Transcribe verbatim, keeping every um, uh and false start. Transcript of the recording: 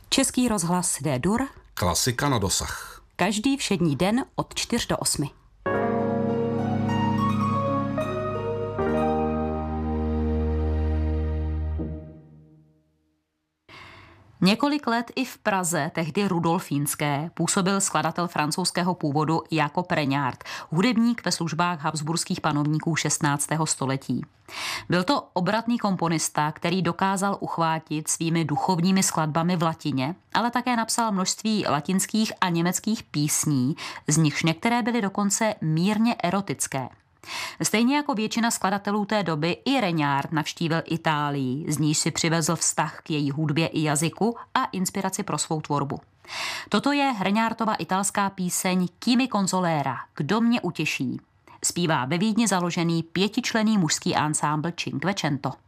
Český rozhlas D-dur. Klasika na dosah. Každý všední den od čtyř do osmi. Několik let i v Praze, tehdy rudolfínské, působil skladatel francouzského původu Jacob Regnard, hudebník ve službách habsburských panovníků šestnáctého století. Byl to obratný komponista, který dokázal uchvátit svými duchovními skladbami v latině, ale také napsal množství latinských a německých písní, z nichž některé byly dokonce mírně erotické. Stejně jako většina skladatelů té doby i Regnard navštívil Itálii, z níž si přivezl vztah k její hudbě i jazyku a inspiraci pro svou tvorbu. Toto je Regnardova italská píseň Chi mi consolera, Kdo mě utěší. Zpívá ve Vídni založený pětičlenný mužský ansámbl Cinquecento.